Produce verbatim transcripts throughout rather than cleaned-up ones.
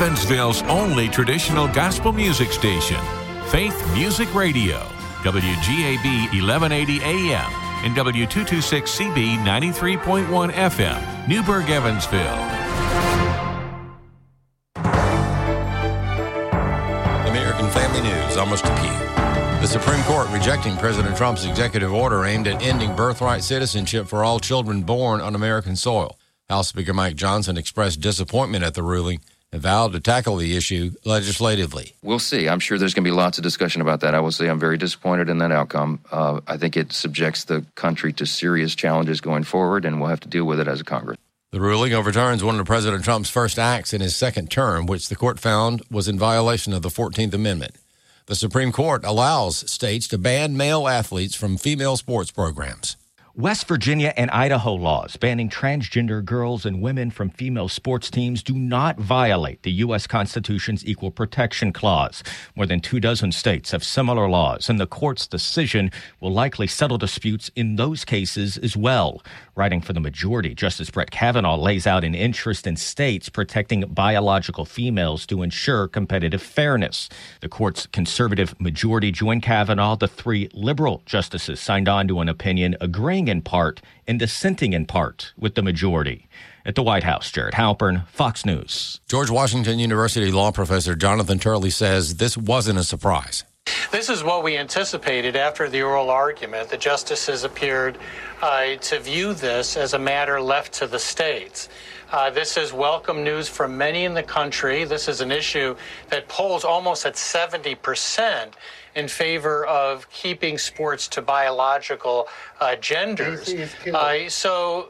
Evansville's only traditional gospel music station, Faith Music Radio, W G A B eleven eighty A M and W two twenty-six C B ninety-three point one F M, Newburgh, Evansville. American Family News, almost a P. The Supreme Court rejecting President Trump's executive order aimed at ending birthright citizenship for all children born on American soil. House Speaker Mike Johnson expressed disappointment at the ruling and vowed to tackle the issue legislatively. We'll see. I'm sure there's going to be lots of discussion about that. I will say I'm very disappointed in that outcome. Uh, I think it subjects the country to serious challenges going forward, and we'll have to deal with it as a Congress. The ruling overturns one of President Trump's first acts in his second term, which the court found was in violation of the fourteenth Amendment. The Supreme Court allows states to ban male athletes from female sports programs. West Virginia and Idaho laws banning transgender girls and women from female sports teams do not violate the U S Constitution's Equal Protection Clause. More than two dozen states have similar laws, and the court's decision will likely settle disputes in those cases as well. Writing for the majority, Justice Brett Kavanaugh lays out an interest in states protecting biological females to ensure competitive fairness. The court's conservative majority joined Kavanaugh. The three liberal justices signed on to an opinion agreeing in part and dissenting in part with the majority. At the White House, Jared Halpern, Fox News. George Washington University law professor Jonathan Turley says this wasn't a surprise. This is what we anticipated after the oral argument. The justices appeared uh, to view this as a matter left to the states. Uh, this is welcome news for many in the country. This is an issue that polls almost at seventy percent in favor of keeping sports to biological uh, genders. Uh, so,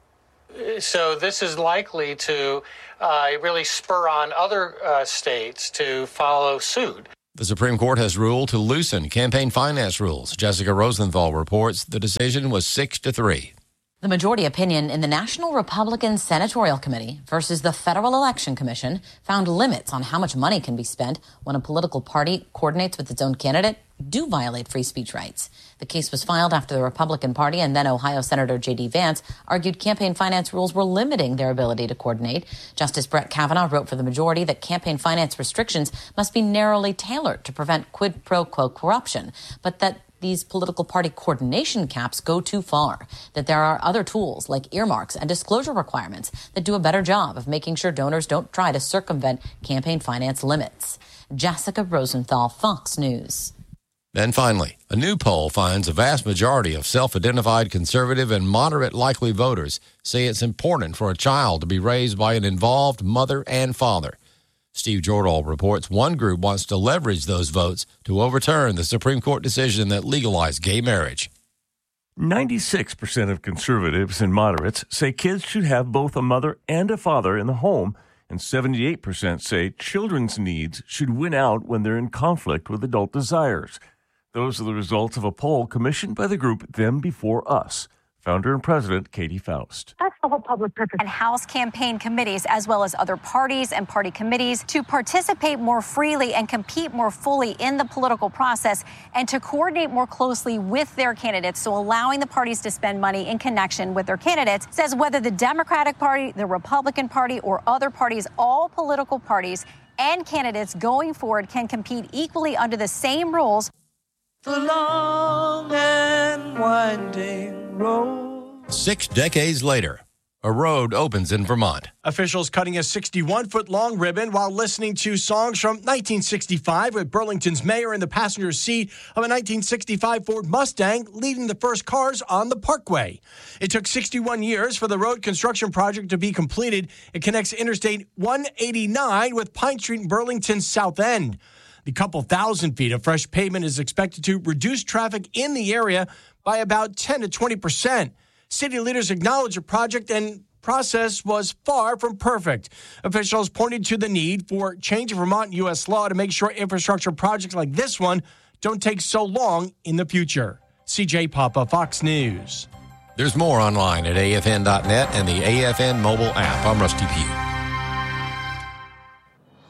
so this is likely to uh, really spur on other uh, states to follow suit. The Supreme Court has ruled to loosen campaign finance rules. Jessica Rosenthal reports the decision was six to three. The majority opinion in the National Republican Senatorial Committee versus the Federal Election Commission found limits on how much money can be spent when a political party coordinates with its own candidate do violate free speech rights. The case was filed after the Republican Party and then Ohio Senator J D Vance argued campaign finance rules were limiting their ability to coordinate. Justice Brett Kavanaugh wrote for the majority that campaign finance restrictions must be narrowly tailored to prevent quid pro quo corruption, but that these political party coordination caps go too far, that there are other tools like earmarks and disclosure requirements that do a better job of making sure donors don't try to circumvent campaign finance limits. Jessica Rosenthal, Fox News. Then finally, a new poll finds a vast majority of self-identified conservative and moderate likely voters say it's important for a child to be raised by an involved mother and father. Steve Jordahl reports one group wants to leverage those votes to overturn the Supreme Court decision that legalized gay marriage. ninety-six percent of conservatives and moderates say kids should have both a mother and a father in the home, and seventy-eight percent say children's needs should win out when they're in conflict with adult desires. Those are the results of a poll commissioned by the group Them Before Us. Founder and President Katie Faust. That's the whole public purpose. And House campaign committees, as well as other parties and party committees, to participate more freely and compete more fully in the political process and to coordinate more closely with their candidates. So allowing the parties to spend money in connection with their candidates says whether the Democratic Party, the Republican Party, or other parties, all political parties and candidates going forward can compete equally under the same rules. The long and winding road. Six decades later, a road opens in Vermont. Officials cutting a sixty-one-foot-long ribbon while listening to songs from nineteen sixty-five with Burlington's mayor in the passenger seat of a nineteen sixty-five Ford Mustang leading the first cars on the parkway. It took sixty-one years for the road construction project to be completed. It connects Interstate one eighty-nine with Pine Street in Burlington's south end. The couple thousand feet of fresh pavement is expected to reduce traffic in the area by about ten to twenty percent. City leaders acknowledge the project and process was far from perfect. Officials pointed to the need for change of Vermont U S law to make sure infrastructure projects like this one don't take so long in the future. C J Papa, Fox News. There's more online at A F N dot net and the A F N mobile app. I'm Rusty Pugh.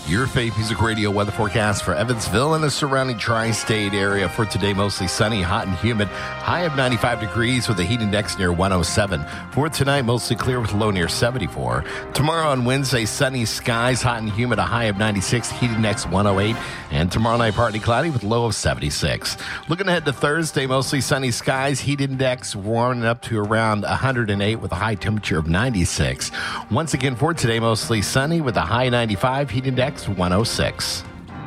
Your Faith Music Radio weather forecast for Evansville and the surrounding tri-state area. For today, mostly sunny, hot and humid. High of ninety-five degrees with a heat index near one oh seven. For tonight, mostly clear with a low near seventy-four. Tomorrow on Wednesday, sunny skies, hot and humid, a high of ninety-six, heat index one oh eight. And tomorrow night, partly cloudy with a low of seventy-six. Looking ahead to Thursday, mostly sunny skies, heat index warming up to around one hundred eight with a high temperature of ninety-six. Once again, for today, mostly sunny with a high ninety-five, heat index one oh six.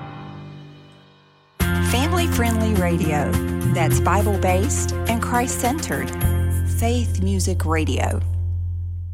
Family-friendly radio that's Bible-based and Christ-centered. Faith Music Radio.